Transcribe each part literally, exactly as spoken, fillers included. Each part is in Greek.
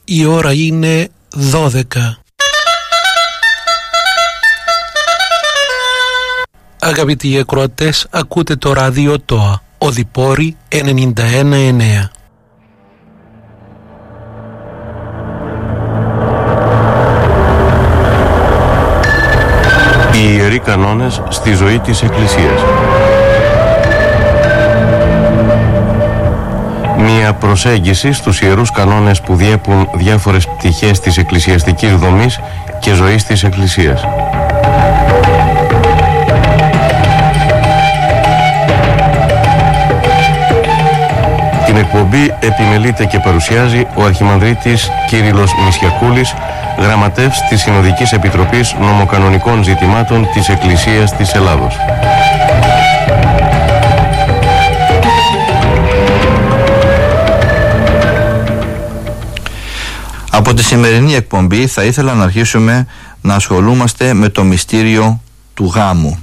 Η ώρα είναι δώδεκα. Αγαπητοί ακροατές, ακούτε το ράδιο ΤΟΑ, Οδυπόρη ενενήντα ένα εννέα. Οι ιεροί κανόνες στη ζωή της Εκκλησίας. Μια προσέγγιση στους ιερούς κανόνες που διέπουν διάφορες πτυχές της εκκλησιαστικής δομής και ζωής της Εκκλησίας. Την εκπομπή επιμελείται και παρουσιάζει ο Αρχιμανδρίτης Κύριλλος Μησιακούλης, γραμματεύς της Συνοδικής Επιτροπής Νομοκανονικών Ζητημάτων της Εκκλησίας της Ελλάδος. Από τη σημερινή εκπομπή θα ήθελα να αρχίσουμε να ασχολούμαστε με το μυστήριο του γάμου.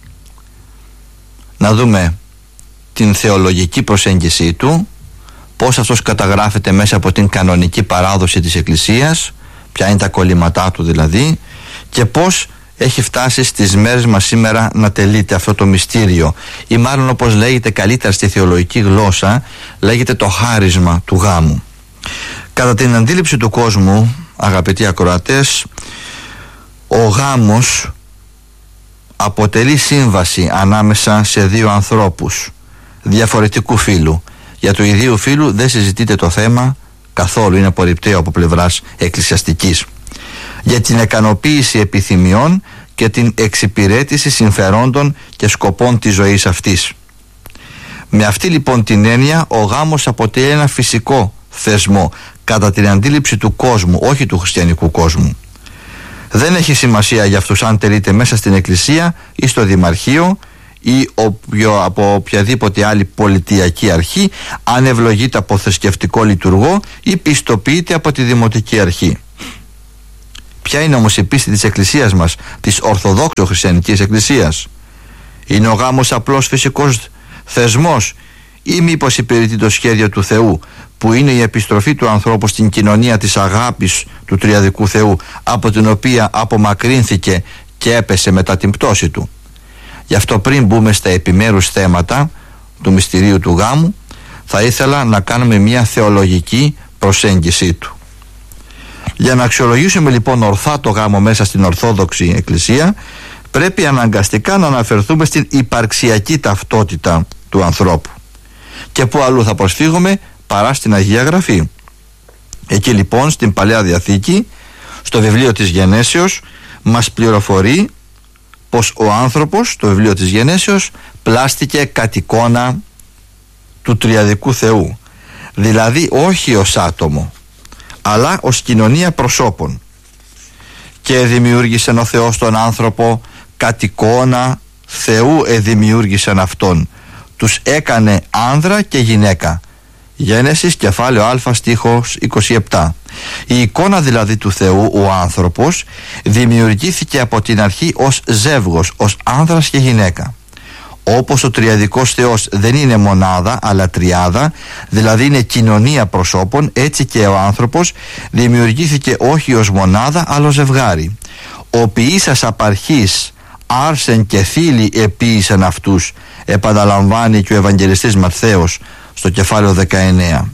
Να δούμε την θεολογική προσέγγιση του, πώς αυτός καταγράφεται μέσα από την κανονική παράδοση της Εκκλησίας, ποια είναι τα κολλήματά του δηλαδή, και πώς έχει φτάσει στις μέρες μας σήμερα να τελείται αυτό το μυστήριο, ή μάλλον όπως λέγεται καλύτερα στη θεολογική γλώσσα, λέγεται το χάρισμα του γάμου. Κατά την αντίληψη του κόσμου, αγαπητοί ακροατές, ο γάμος αποτελεί σύμβαση ανάμεσα σε δύο ανθρώπους διαφορετικού φύλου. Για του ιδίου φύλου δεν συζητείται το θέμα καθόλου, είναι απορριπταίο από πλευράς εκκλησιαστικής. Για την ικανοποίηση επιθυμιών και την εξυπηρέτηση συμφερόντων και σκοπών της ζωής αυτής. Με αυτή λοιπόν την έννοια, ο γάμος αποτελεί ένα φυσικό θεσμό κατά την αντίληψη του κόσμου, όχι του χριστιανικού κόσμου. Δεν έχει σημασία για αυτούς αν τελείται μέσα στην εκκλησία ή στο δημαρχείο ή οποιο, από οποιαδήποτε άλλη πολιτιακή αρχή, αν ευλογείται από θρησκευτικό λειτουργό ή πιστοποιείται από τη δημοτική αρχή. Ποια είναι όμως η πίστη της εκκλησίας μας, της Ορθοδόξου Χριστιανικής Εκκλησίας? Είναι ο γάμος απλώς φυσικός θεσμός ή μήπως υπηρετεί το σχέδιο του Θεού, που είναι η επιστροφή του ανθρώπου στην κοινωνία της αγάπης του τριαδικού Θεού, από την οποία απομακρύνθηκε και έπεσε μετά την πτώση του? Γι' αυτό πριν μπούμε στα επιμέρους θέματα του μυστηρίου του γάμου, θα ήθελα να κάνουμε μια θεολογική προσέγγιση του. Για να αξιολογήσουμε λοιπόν ορθά το γάμο μέσα στην Ορθόδοξη Εκκλησία, πρέπει αναγκαστικά να αναφερθούμε στην υπαρξιακή ταυτότητα του ανθρώπου. Και πού αλλού θα προσφύγουμε παρά στην Αγία Γραφή? Εκεί λοιπόν στην Παλαιά Διαθήκη, στο βιβλίο της Γενέσεως, μας πληροφορεί πως ο άνθρωπος, το βιβλίο της Γενέσεως, πλάστηκε κατ' εικόνα του τριαδικού Θεού, δηλαδή όχι ως άτομο αλλά ως κοινωνία προσώπων. Και δημιούργησε ο Θεός τον άνθρωπο κατ' εικόνα Θεού, εδημιούργησεν αυτόν, τους έκανε άνδρα και γυναίκα. Γένεσης κεφάλαιο Α στίχος είκοσι επτά. Η εικόνα δηλαδή του Θεού, ο άνθρωπος, δημιουργήθηκε από την αρχή ως ζεύγος, ως άνδρας και γυναίκα. Όπως ο τριαδικός Θεός δεν είναι μονάδα αλλά τριάδα, δηλαδή είναι κοινωνία προσώπων, έτσι και ο άνθρωπος δημιουργήθηκε όχι ως μονάδα αλλά ως ζευγάρι. Ο ποιήσας απαρχής άρσεν και θήλη επίησαν αυτούς, επαναλαμβάνει και ο Ευαγγελιστής Ματθαίος στο κεφάλαιο δεκαεννέα.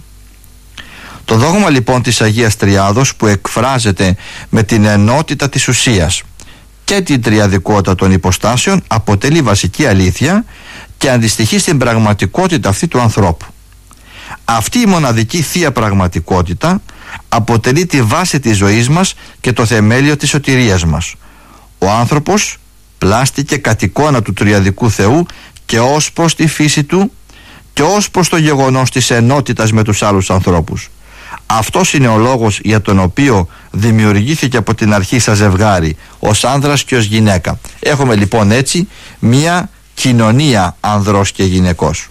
Το δόγμα λοιπόν της Αγίας Τριάδος, που εκφράζεται με την ενότητα της ουσίας και την τριαδικότητα των υποστάσεων, αποτελεί βασική αλήθεια και αντιστοιχεί στην πραγματικότητα αυτή του ανθρώπου. Αυτή η μοναδική θεία πραγματικότητα αποτελεί τη βάση της ζωής μας και το θεμέλιο της σωτηρίας μας. Ο άνθρωπος πλάστηκε κατ' εικόνα του τριαδικού Θεού και ως προς τη φύση του και ως προς το γεγονός της ενότητας με τους άλλους ανθρώπους. Αυτός είναι ο λόγος για τον οποίο δημιουργήθηκε από την αρχή σαν ζευγάρι, ως άνδρας και ως γυναίκα. Έχουμε λοιπόν έτσι μία κοινωνία ανδρός και γυναικός.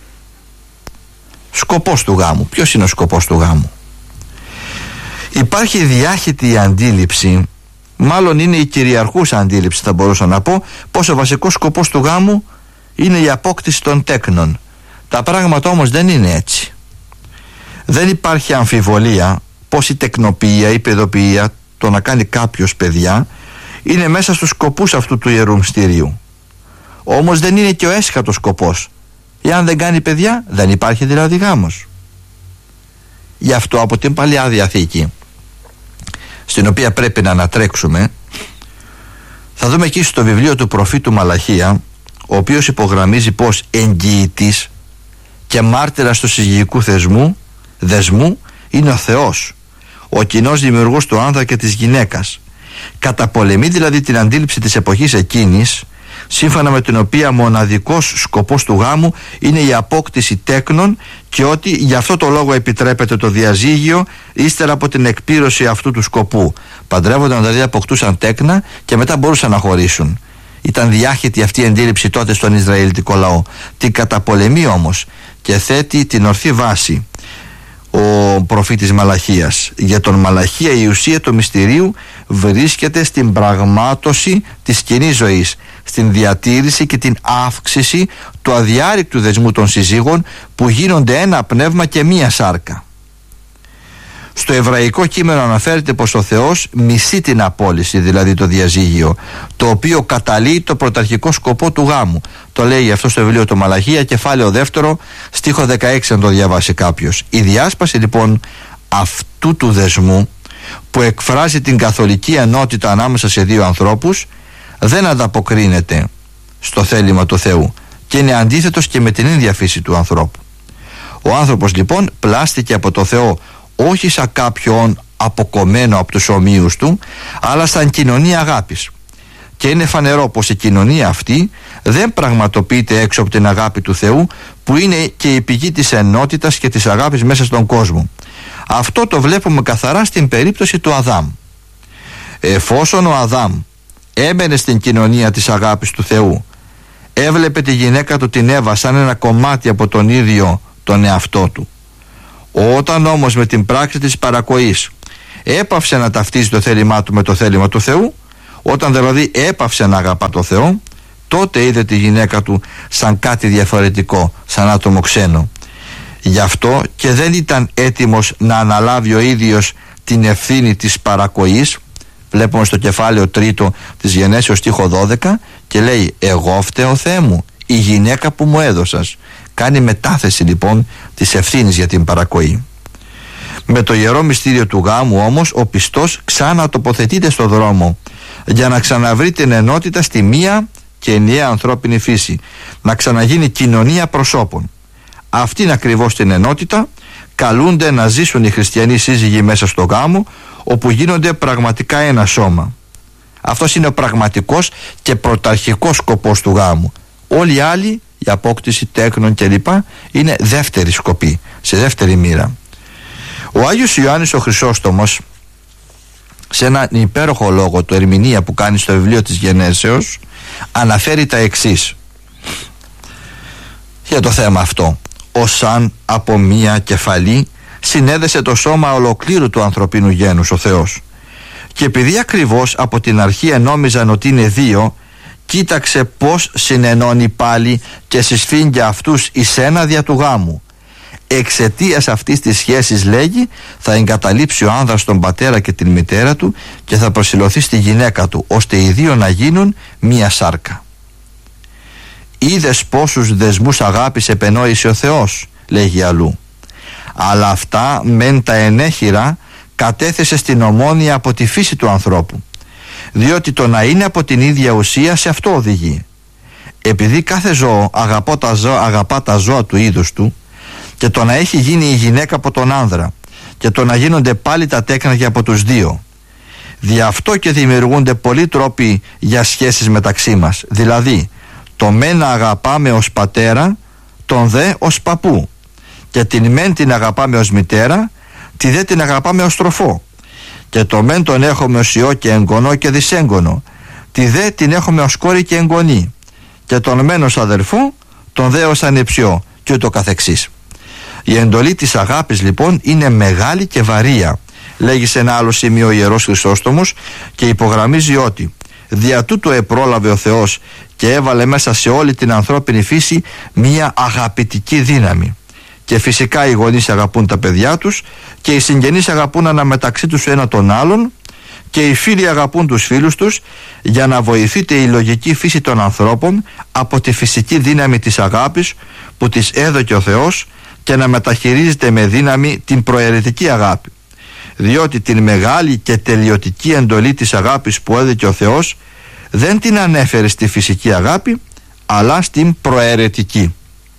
Σκοπός του γάμου. Ποιος είναι ο σκοπός του γάμου? Υπάρχει διάχυτη αντίληψη, μάλλον είναι η κυριαρχούσα αντίληψη θα μπορούσα να πω, πως ο βασικός σκοπός του γάμου είναι η απόκτηση των τέκνων. Τα πράγματα όμως δεν είναι έτσι. Δεν υπάρχει αμφιβολία πως η τεκνοποιία, η παιδοποιία, το να κάνει κάποιος παιδιά, είναι μέσα στους σκοπούς αυτού του Ιερού Μυστηρίου. Όμως δεν είναι και ο έσχατος σκοπός. Εάν δεν κάνει παιδιά, δεν υπάρχει δηλαδή γάμος. Γι' αυτό από την Παλαιά Διαθήκη, στην οποία πρέπει να ανατρέξουμε, θα δούμε εκεί στο βιβλίο του προφήτου Μαλαχία, ο οποίος υπογραμμίζει πως εγγυητής και μάρτυρας του συζυγικού θεσμού, δεσμού είναι ο Θεός, ο κοινός δημιουργός του άνδρα και της γυναίκας. Καταπολεμεί δηλαδή την αντίληψη της εποχής εκείνης, σύμφωνα με την οποία μοναδικός σκοπός του γάμου είναι η απόκτηση τέκνων και ότι γι' αυτό το λόγο επιτρέπεται το διαζύγιο ύστερα από την εκπλήρωση αυτού του σκοπού. Παντρεύονταν δηλαδή, αποκτούσαν τέκνα και μετά μπορούσαν να χωρίσουν. Ήταν διάχυτη αυτή η αντίληψη τότε στον Ισραηλιτικό λαό. Την καταπολεμεί όμως και θέτει την ορθή βάση ο προφήτης Μαλαχίας. Για τον Μαλαχία η ουσία του μυστηρίου βρίσκεται στην πραγμάτωση της κοινής ζωής, στην διατήρηση και την αύξηση του αδιάρρηκτου δεσμού των συζύγων που γίνονται ένα πνεύμα και μία σάρκα. Στο εβραϊκό κείμενο αναφέρεται πως ο Θεός μισεί την απόλυση, δηλαδή το διαζύγιο, το οποίο καταλύει το πρωταρχικό σκοπό του γάμου. Το λέει αυτό στο βιβλίο του Μαλαχία, κεφάλαιο δεύτερο, στίχο δεκαέξι, αν το διαβάσει κάποιος. Η διάσπαση λοιπόν αυτού του δεσμού, που εκφράζει την καθολική ενότητα ανάμεσα σε δύο ανθρώπους, δεν ανταποκρίνεται στο θέλημα του Θεού και είναι αντίθετος και με την ίδια φύση του ανθρώπου. Ο άνθρωπος λοιπόν πλάστηκε από το Θεό όχι σαν κάποιον αποκομμένο από τους ομοίους του, αλλά σαν κοινωνία αγάπης. Και είναι φανερό πως η κοινωνία αυτή δεν πραγματοποιείται έξω από την αγάπη του Θεού, που είναι και η πηγή της ενότητας και της αγάπης μέσα στον κόσμο. Αυτό το βλέπουμε καθαρά στην περίπτωση του Αδάμ. Εφόσον ο Αδάμ έμενε στην κοινωνία της αγάπης του Θεού, έβλεπε τη γυναίκα του την Εύα σαν ένα κομμάτι από τον ίδιο τον εαυτό του. Όταν όμως με την πράξη της παρακοής έπαυσε να ταυτίζει το θέλημά του με το θέλημα του Θεού, όταν δηλαδή έπαυσε να αγαπά το Θεό, τότε είδε τη γυναίκα του σαν κάτι διαφορετικό, σαν άτομο ξένο. Γι' αυτό και δεν ήταν έτοιμος να αναλάβει ο ίδιος την ευθύνη της παρακοής. Βλέπουμε στο κεφάλαιο τρίτο της Γενέσεως στίχο δώδεκα και λέει «Εγώ φταίω, Θεέ μου, η γυναίκα που μου έδωσας». Κάνει μετάθεση λοιπόν της ευθύνης για την παρακοή. Με το ιερό μυστήριο του γάμου όμως ο πιστός ξανατοποθετείται στο δρόμο για να ξαναβρει την ενότητα στη μία και ενιαία ανθρώπινη φύση, να ξαναγίνει κοινωνία προσώπων. Αυτήν ακριβώς την ενότητα καλούνται να ζήσουν οι χριστιανοί σύζυγοι μέσα στο γάμο, όπου γίνονται πραγματικά ένα σώμα. Αυτός είναι ο πραγματικός και πρωταρχικός σκοπός του γάμου. Όλοι οι άλλοι, η απόκτηση τέκνων κλπ, είναι δεύτερη σκοπή, σε δεύτερη μοίρα. Ο Άγιος Ιωάννης ο Χρυσόστομος, σε έναν υπέροχο λόγο του ερμηνεία που κάνει στο βιβλίο της Γενέσεως, αναφέρει τα εξής για το θέμα αυτό. Ως αν από μία κεφαλή συνέδεσε το σώμα ολοκλήρου του ανθρωπίνου γένους ο Θεός, και επειδή ακριβώς από την αρχή ενόμιζαν ότι είναι δύο, κοίταξε πως συνενώνει πάλι και συσφίγγει αυτούς εις ένα δια του γάμου. Εξαιτίας αυτής της σχέσης, λέγει, θα εγκαταλείψει ο άνδρας τον πατέρα και την μητέρα του και θα προσηλωθεί στη γυναίκα του, ώστε οι δύο να γίνουν μία σάρκα. Είδες πόσους δεσμούς αγάπης επενόησε ο Θεός, λέγει αλλού. Αλλά αυτά μεν τα ενέχειρα κατέθεσε στην ομόνοια από τη φύση του ανθρώπου, διότι το να είναι από την ίδια ουσία σε αυτό οδηγεί. Επειδή κάθε ζώο αγαπά τα ζώα, αγαπά τα ζώα του είδους του, και το να έχει γίνει η γυναίκα από τον άνδρα και το να γίνονται πάλι τα τέκνα και από τους δύο, δι' αυτό και δημιουργούνται πολλοί τρόποι για σχέσεις μεταξύ μας. Δηλαδή το μεν να αγαπάμε ως πατέρα, τον δε ως παππού, και την μεν την αγαπάμε ως μητέρα, τη δε την αγαπάμε ως τροφό, και το μεν τον έχουμε ως ιό και εγγονό και δυσέγγονο, τη δε την έχουμε ως κόρη και εγγονή, και τον μεν ως αδερφό, τον δε ως ανιψιό, και ούτω καθεξής. Η εντολή της αγάπης λοιπόν είναι μεγάλη και βαρία, λέγει σε ένα άλλο σημείο ο Ιερός Χρυσόστομος, και υπογραμμίζει ότι δια τούτου επρόλαβε ο Θεός και έβαλε μέσα σε όλη την ανθρώπινη φύση μία αγαπητική δύναμη, Και φυσικά οι γονείς αγαπούν τα παιδιά τους και οι συγγενείς αγαπούν αναμεταξύ τους ένα τον άλλον και οι φίλοι αγαπούν τους φίλους τους, για να βοηθείται η λογική φύση των ανθρώπων από τη φυσική δύναμη της αγάπης που της έδωκε ο Θεός και να μεταχειρίζεται με δύναμη την προαιρετική αγάπη, διότι την μεγάλη και τελειωτική εντολή της αγάπης που έδωκε ο Θεός δεν την ανέφερε στη φυσική αγάπη αλλά στην προαιρετική.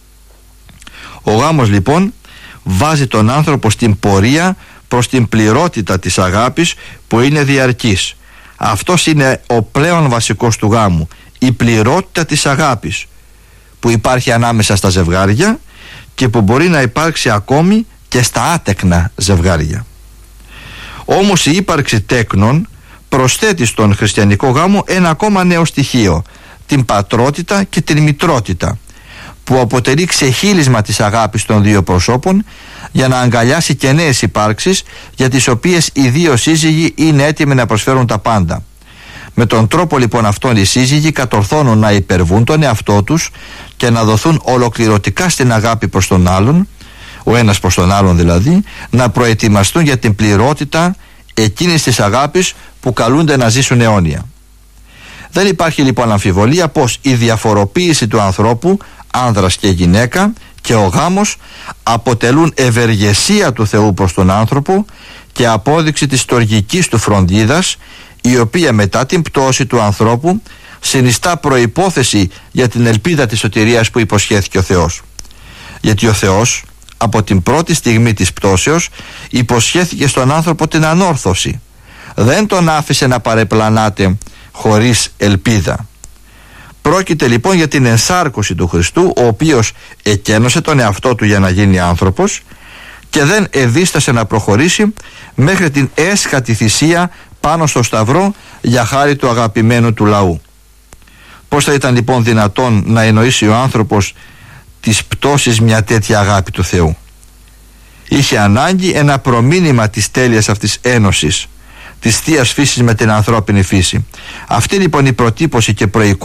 Ο γάμος λοιπόν βάζει τον άνθρωπο στην πορεία προς την πληρότητα της αγάπης που είναι διαρκής. Αυτός είναι ο πλέον βασικός του γάμου, η πληρότητα της αγάπης που υπάρχει ανάμεσα στα ζευγάρια και που μπορεί να υπάρξει ακόμη και στα άτεκνα ζευγάρια. Όμως η ύπαρξη τέκνων προσθέτει στον χριστιανικό γάμο ένα ακόμα νέο στοιχείο, την πατρότητα και την μητρότητα, που αποτελεί ξεχύλισμα της αγάπης των δύο προσώπων για να αγκαλιάσει και νέες υπάρξεις για τις οποίες οι δύο σύζυγοι είναι έτοιμοι να προσφέρουν τα πάντα. Με τον τρόπο λοιπόν αυτόν οι σύζυγοι κατορθώνουν να υπερβούν τον εαυτό τους και να δοθούν ολοκληρωτικά στην αγάπη προς τον άλλον, ο ένας προς τον άλλον δηλαδή, να προετοιμαστούν για την πληρότητα εκείνης της αγάπης που καλούνται να ζήσουν αιώνια. Δεν υπάρχει λοιπόν αμφιβολία πως η διαφοροποίηση του ανθρώπου, άνδρας και γυναίκα, και ο γάμος αποτελούν ευεργεσία του Θεού προς τον άνθρωπο και απόδειξη της στοργικής του φροντίδας, η οποία μετά την πτώση του ανθρώπου συνιστά προϋπόθεση για την ελπίδα της σωτηρίας που υποσχέθηκε ο Θεός. Γιατί ο Θεός από την πρώτη στιγμή της πτώσεως υποσχέθηκε στον άνθρωπο την ανόρθωση. Δεν τον άφησε να παρεπλανάται χωρίς ελπίδα. Πρόκειται λοιπόν για την ενσάρκωση του Χριστού, ο οποίος εκένωσε τον εαυτό του για να γίνει άνθρωπος και δεν εδίστασε να προχωρήσει μέχρι την έσχατη θυσία πάνω στο σταυρό για χάρη του αγαπημένου του λαού. Πώς θα ήταν λοιπόν δυνατόν να εννοήσει ο άνθρωπος της πτώσης μια τέτοια αγάπη του Θεού? Είχε ανάγκη ένα προμήνυμα της τέλειας αυτής ένωσης, της θείας φύσης με την ανθρώπινη φύση. Αυτή λοιπόν η προτύπωση και προεικόνηση